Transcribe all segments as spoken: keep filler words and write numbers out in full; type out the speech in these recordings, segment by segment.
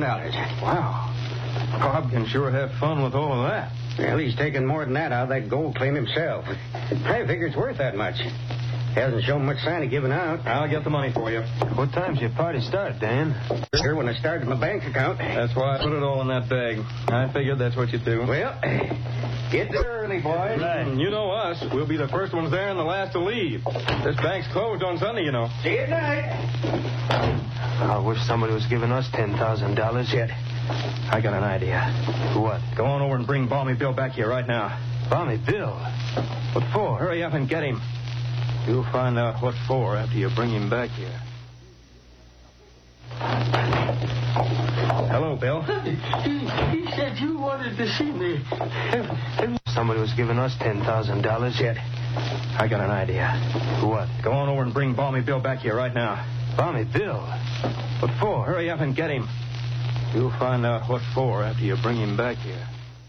dollars. Wow. Bob can sure have fun with all of that. Well, he's taking more than that out of that gold claim himself. I figure it's worth that much. Hasn't shown much sign of giving out. I'll get the money for you. What time's your party start, Dan? Sure, when I started my bank account. That's why I put it all in that bag. I figured that's what you'd do. Well, get there early, boys. Right. You know us. We'll be the first ones there and the last to leave. This bank's closed on Sunday, you know. See you at night. I wish somebody was giving us ten thousand dollars yet. I got an idea. What? Go on over and bring Balmy Bill back here right now. Balmy Bill? What for? Hurry up and get him. You'll find out what for after you bring him back here. Hello, Bill. He, he said you wanted to see me. Somebody was giving us ten thousand dollars yet. I got an idea. What? Go on over and bring Balmy Bill back here right now. Balmy Bill? What for? Hurry up and get him. You'll find out what for after you bring him back here.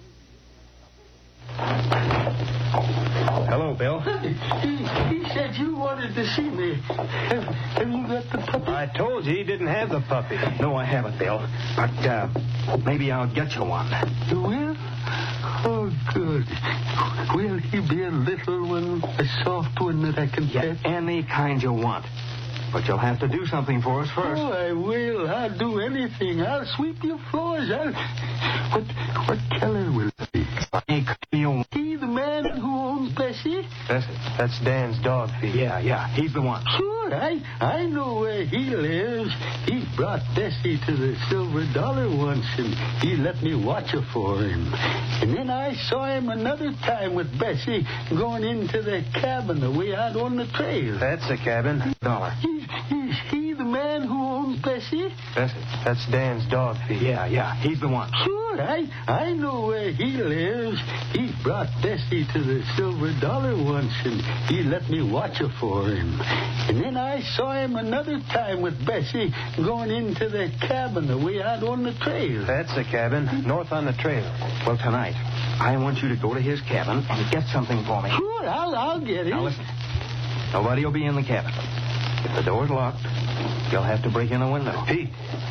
Hello, Bill. He, he said you wanted to see me. Have, have you got the puppy? I told you he didn't have the puppy. No, I haven't, Bill. But uh, maybe I'll get you one. You will? Oh, good. Will he be a little one, a soft one that I can Yeah, pet? any kind you want. But you'll have to do something for us first. Oh, I will. I'll do anything. I'll sweep your floors. I'll... What, what color will it be? He the man who owns Bessie? That's, that's Dan's dog feed. Yeah, yeah, he's the one. Sure, I, I know where he lives. He brought Bessie to the Silver Dollar once, and he let me watch her for him. And then I saw him another time with Bessie going into the cabin the way out on the trail. That's the cabin. Dollar. He's, he's he the man who owns Bessie? That's, that's Dan's dog feed. Yeah, yeah, he's the one. Sure, I, I know where he lives. He brought Bessie to the Silver Dollar once, and he let me watch her for him. And then I saw him another time with Bessie going into the cabin the way out on the trail. That's the cabin, north on the trail. Well, tonight, I want you to go to his cabin and get something for me. Sure, I'll, I'll get it. Now, listen. Nobody will be in the cabin. If the door's locked, you'll have to break in a window. Pete,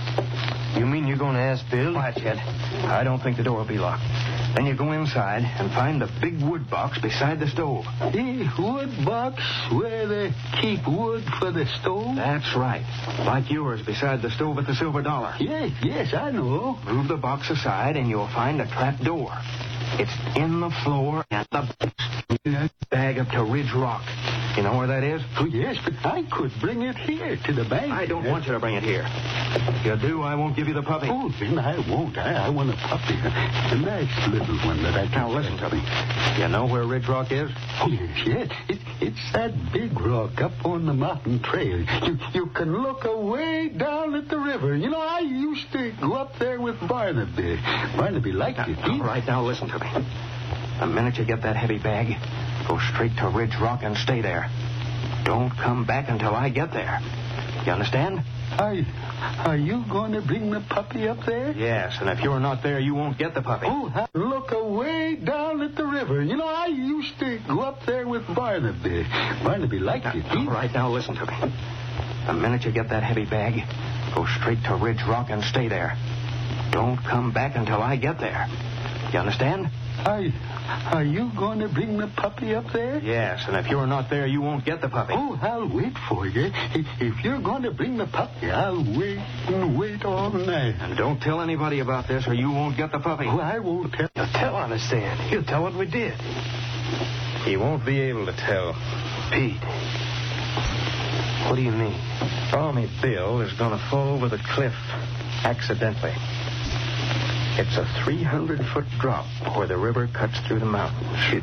you mean you're going to ask Bill? Quiet, Chet. I don't think the door will be locked. Then you go inside and find the big wood box beside the stove. The wood box where they keep wood for the stove? That's right. Like yours beside the stove at the Silver Dollar. Yes, yes, I know. Move the box aside and you'll find a trap door. It's in the floor and the bag up to Ridge Rock. You know where that is? Oh, yes, but I could bring it here to the bank. I don't want you to bring it here. If you do, I won't give you the puppy. Oh, then I won't. I, I want a puppy. A nice little one that I can... Now, listen to me. You know where Ridge Rock is? Oh, yes, yes. It, it's that big rock up on the mountain trail. You, you can look away down at the river. You know, I used to go up there with Barnaby. Barnaby liked it. All right, now listen to me. The minute you get that heavy bag, go straight to Ridge Rock and stay there. Don't come back until I get there. You understand? Are, are you going to bring the puppy up there? Yes, and if you're not there, you won't get the puppy. Oh, I look away down at the river. You know, I used to go up there with Barnaby. Barnaby liked it. All right, now listen to me. The minute you get that heavy bag, go straight to Ridge Rock and stay there. Don't come back until I get there. You understand? Are, are you going to bring the puppy up there? Yes, and if you're not there, you won't get the puppy. Oh, I'll wait for you. If, if you're going to bring the puppy, I'll wait and wait all night. And don't tell anybody about this or you won't get the puppy. Oh, I won't tell. He'll tell on us, Dan. He'll tell what we did. He won't be able to tell. Pete, what do you mean? Balmy Bill is going to fall over the cliff accidentally. It's a three hundred foot drop where the river cuts through the mountains. It...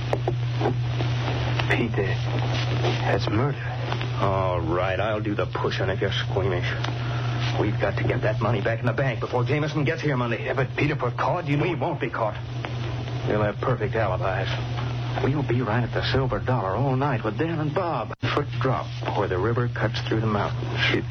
Pete, uh, that's murder. All right, I'll do the pushing if you're squeamish. We've got to get that money back in the bank before Jameson gets here Monday. Yeah, but Peter, for caught, you know... We won't be caught. We'll have perfect alibis. We'll be right at the Silver Dollar all night with Dan and Bob. Foot drop where the river cuts through the mountains. It...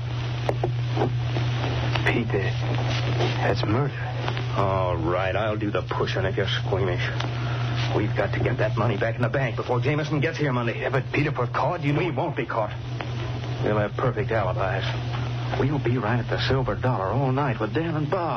Pete, uh, that's murder. All right, I'll do the pushing if you're squeamish. We've got to get that money back in the bank before Jameson gets here Monday. Yeah, but Peter, for caught, you know... We won't be caught. We'll have perfect alibis. We'll be right at the Silver Dollar all night with Dan and Bob.